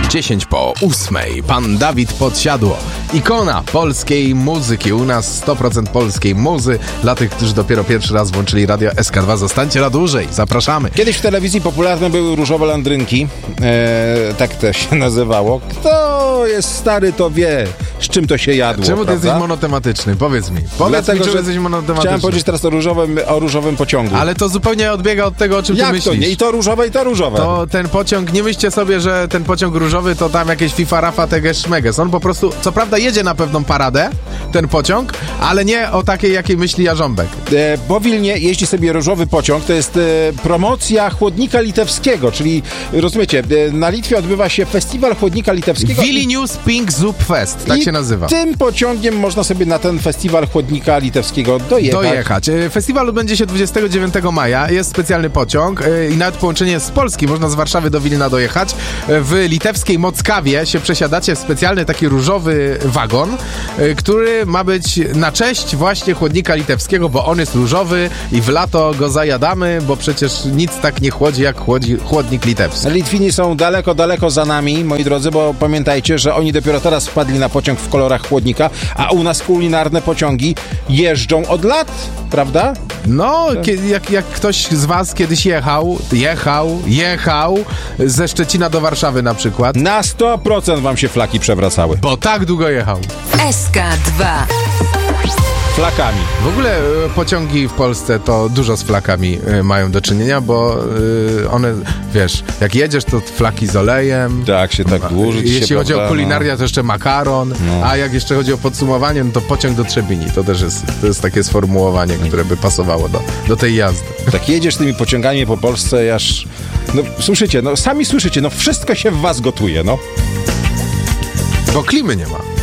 7:10. Pan Dawid Podsiadło. Ikona polskiej muzyki. U nas 100% polskiej muzy. Dla tych, którzy dopiero pierwszy raz włączyli radio SK2, zostańcie na dłużej. Zapraszamy. Kiedyś w telewizji popularne były różowe landrynki. Tak to się nazywało. Kto jest stary, to wie, z czym to się jadło. Czemu ty prawda? jesteś monotematyczny? Powiedz mi. Dlatego, czemu że jesteś monotematyczny. Chciałem powiedzieć teraz o różowym pociągu. Ale to zupełnie odbiega od tego, o czym ty Jak myślisz. to nie? I to różowe, i to różowe. To ten pociąg, nie myślcie sobie, że ten pociąg różowy to tam jakieś FIFA, Rafa, Teges, Szmeges. On po prostu, co prawda jedzie na pewną paradę, ten pociąg, ale nie o takiej, jakiej myśli Jarząbek. Po Wilnie jeździ sobie różowy pociąg. To jest promocja chłodnika litewskiego, czyli rozumiecie, na Litwie odbywa się festiwal chłodnika litewskiego. Vilnius Pink Zup Fest, tak się nazywa. Tym pociągiem można sobie na ten festiwal chłodnika litewskiego dojechać. Festiwal odbędzie się 29 maja. Jest specjalny pociąg i nawet połączenie z Polski. Można z Warszawy do Wilna dojechać. W litewskiej Mockawie się przesiadacie w specjalny taki różowy wagon, który ma być na cześć właśnie chłodnika litewskiego, bo on jest różowy i w lato go zajadamy, bo przecież nic tak nie chłodzi, jak chłodnik litewski. Litwini są daleko, daleko za nami, moi drodzy, bo pamiętajcie, że oni dopiero teraz wpadli na pociąg w kolorach chłodnika, a u nas kulinarne pociągi jeżdżą od lat, prawda? No, jak ktoś z was kiedyś jechał ze Szczecina do Warszawy na przykład. Na 100% wam się flaki przewracały. Bo tak długo jechał. SK2. Flakami. W ogóle pociągi w Polsce to dużo z flakami mają do czynienia, bo one, wiesz, jak jedziesz, to flaki z olejem. Tak, się tak dłuży. Jeśli chodzi o kulinarię, to jeszcze makaron, a jak jeszcze chodzi o podsumowanie, no to pociąg do Trzebini. To też jest takie sformułowanie, które by pasowało do tej jazdy. Tak jedziesz tymi pociągami po Polsce, aż... No słyszycie, no sami słyszycie, no wszystko się w was gotuje, no. Bo klimy nie ma.